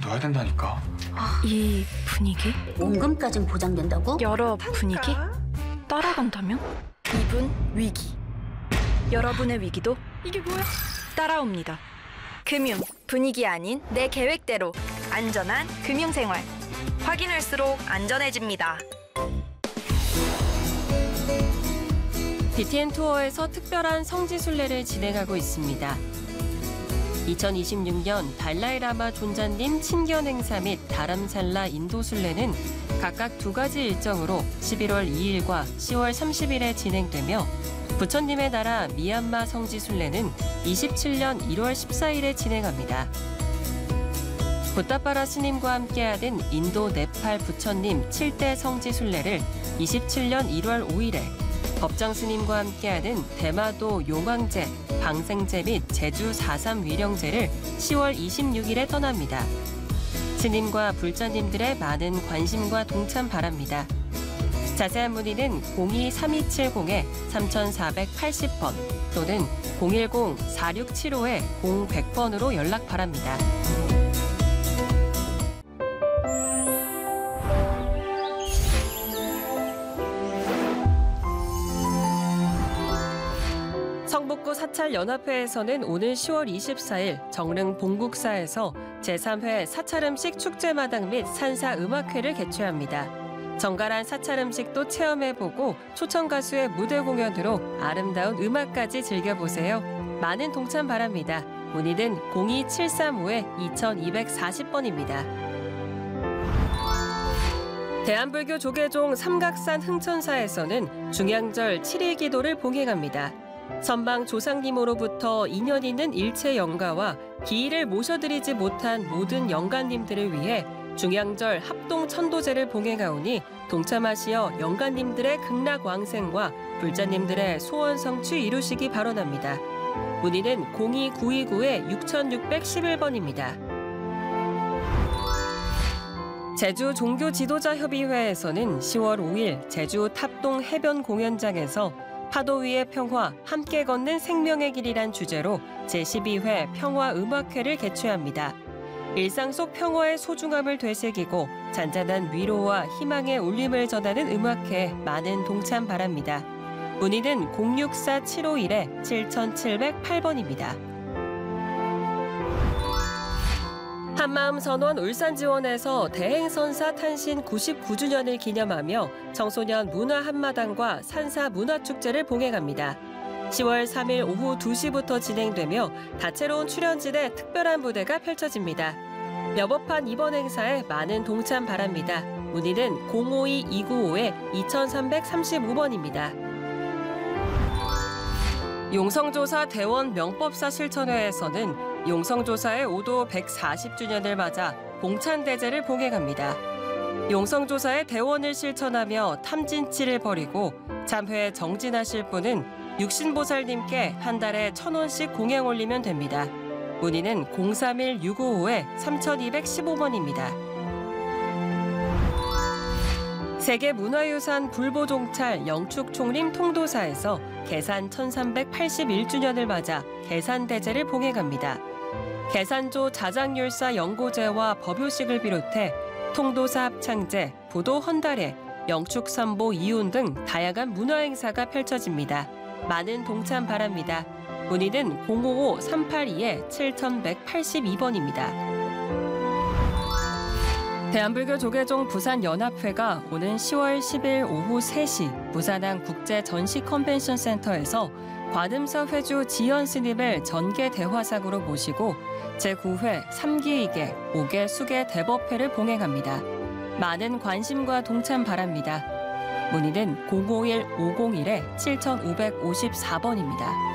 둬야 된다니까. 이 분위기? 원금까진 보장된다고? 여러 분위기? 따라간다면? 이분 위기. 여러분의 위기도 이게 뭐야? 따라옵니다. 금융 분위기 아닌 내 계획대로 안전한 금융생활. 확인할수록 안전해집니다. BTN 투어에서 특별한 성지순례를 진행하고 있습니다. 2026년 달라이라마 존자님 친견 행사 및 다람살라 인도순례는 각각 2가지 일정으로 11월 2일과 10월 30일에 진행되며 부처님의 나라 미얀마 성지순례는 27년 1월 14일에 진행합니다. 부타파라 스님과 함께하는 인도 네팔 부처님 7대 성지순례를 27년 1월 5일에 법정 스님과 함께하는 대마도 용왕제, 방생제 및 제주 4.3 위령제를 10월 26일에 떠납니다. 스님과 불자님들의 많은 관심과 동참 바랍니다. 자세한 문의는 02-3270-3480번 또는 010-4675-0100번으로 연락 바랍니다. 성북구 사찰연합회에서는 오늘 10월 24일 정릉 봉국사에서 제3회 사찰음식 축제마당 및 산사음악회를 개최합니다. 정갈한 사찰음식도 체험해보고 초청 가수의 무대 공연으로 아름다운 음악까지 즐겨보세요. 많은 동참 바랍니다. 문의는 02735-2240번입니다. 대한불교 조계종 삼각산 흥천사에서는 중양절 7일 기도를 봉행합니다. 선방 조상님으로부터 인연 있는 일체 영가와 기일을 모셔드리지 못한 모든 영가님들을 위해 중양절 합동 천도제를 봉행하오니 동참하시어 영가님들의 극락왕생과 불자님들의 소원 성취 이루시기 바라옵니다. 문의는 02-929-6611번입니다. 제주 종교지도자협의회에서는 10월 5일 제주 탑동 해변 공연장에서 파도 위의 평화, 함께 걷는 생명의 길이란 주제로 제12회 평화음악회를 개최합니다. 일상 속 평화의 소중함을 되새기고 잔잔한 위로와 희망의 울림을 전하는 음악회에 많은 동참 바랍니다. 문의는 064-751-7708번입니다. 한마음 선원 울산지원에서 대행선사 탄신 99주년을 기념하며 청소년 문화 한마당과 산사 문화축제를 봉행합니다. 10월 3일 오후 2시부터 진행되며 다채로운 출연진의 특별한 무대가 펼쳐집니다. 여법한 이번 행사에 많은 동참 바랍니다. 문의는 052-295-2335번입니다. 용성조사 대원 명법사 실천회에서는 용성조사의 오도 140주년을 맞아 봉찬대제를 봉행합니다. 용성조사의 대원을 실천하며 탐진치를 버리고 참회에 정진하실 분은 육신보살님께 한 달에 1,000원씩 공양 올리면 됩니다. 문의는 031-655-3215번입니다. 세계문화유산 불보종찰 영축총림 통도사에서 계산 1381주년을 맞아 계산대제를 봉행합니다. 계산조 자장율사 연고제와 법요식을 비롯해 통도사 합창제, 부도 헌달회, 영축선보 이혼 등 다양한 문화행사가 펼쳐집니다. 많은 동참 바랍니다. 문의는 055-382-7182번입니다. 대한불교 조계종 부산연합회가 오는 10월 10일 오후 3시 부산항 국제전시 컨벤션센터에서 관음사 회주 지연 스님을 전계 대화상으로 모시고 제9회 3기 2개 5개 수계 대법회를 봉행합니다. 많은 관심과 동참 바랍니다. 문의는 051-501-7554번입니다.